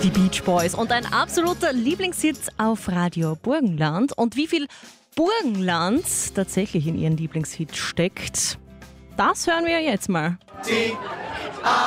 Die Beach Boys und ein absoluter Lieblingshit auf Radio Burgenland. Und wie viel Burgenland tatsächlich in ihren Lieblingshit steckt, das hören wir jetzt mal.